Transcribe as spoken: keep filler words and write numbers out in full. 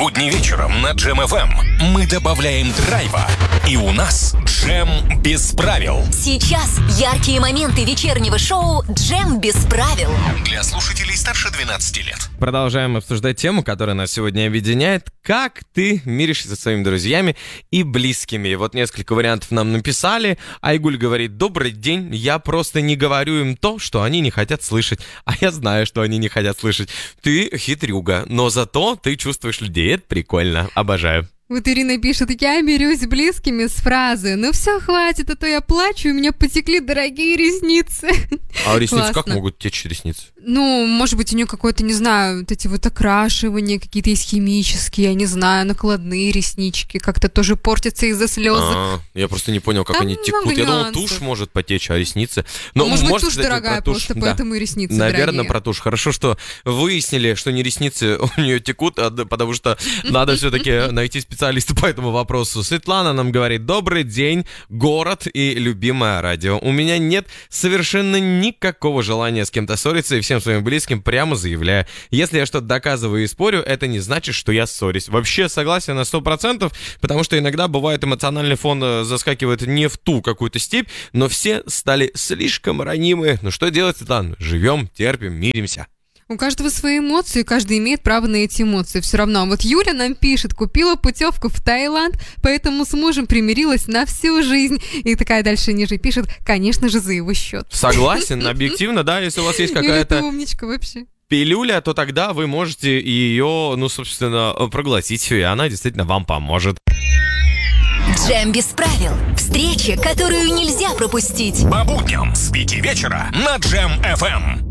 Будни вечером на Джем эф эм мы добавляем драйва, и у нас Джем без правил. Сейчас яркие моменты вечернего шоу «Джем без правил». Для слушателей старше двенадцати лет. Продолжаем обсуждать тему, которая нас сегодня объединяет. Как ты миришься со своими друзьями и близкими? Вот несколько вариантов нам написали. Айгуль говорит: добрый день, я просто не говорю им то, что они не хотят слышать. А я знаю, что они не хотят слышать. Ты хитрюга, но зато ты чувствуешь людей. Это прикольно, обожаю. Вот Ирина пишет: я мирюсь с близкими с фразы: ну все, хватит, а то я плачу, у меня потекли дорогие ресницы. А ресницы как Классно. могут течь ресницы? Ну, может быть, у нее какое-то, не знаю, вот эти вот окрашивания какие-то есть химические, я не знаю, накладные реснички, как-то тоже портятся из-за слез. А, я просто не понял, как Там они текут. много Я думал, нюансов. тушь может потечь, а ресницы... Ну, может быть, тушь кстати, дорогая про тушь, просто, да. поэтому и ресницы Наверное, дорогие. про тушь. Хорошо, что выяснили, что не ресницы у нее текут, а, да, потому что надо все-таки найти специалиста по этому вопросу. Светлана нам говорит: добрый день, город и любимое радио. У меня нет совершенно никакого желания с кем-то ссориться, и всем своим близким прямо заявляю: если я что-то доказываю и спорю, это не значит, что я ссорюсь. Вообще согласен на сто процентов, потому что иногда бывает эмоциональный фон э, заскакивает не в ту какую-то степь, но все стали слишком ранимы. Ну что делать, Светлана? Живем, терпим, миримся. У каждого свои эмоции, каждый имеет право на эти эмоции. Все равно. Вот Юля нам пишет: купила путевку в Таиланд, поэтому с мужем примирилась на всю жизнь. И такая дальше ниже пишет: конечно же, за его счет. Согласен, объективно, да, если у вас есть Юля, какая-то ты умничка вообще. пилюля, то тогда вы можете ее, ну, собственно, проглотить, и она действительно вам поможет. «Джем без правил». Встреча, которую нельзя пропустить. По будням с пяти вечера на Джем эф эм.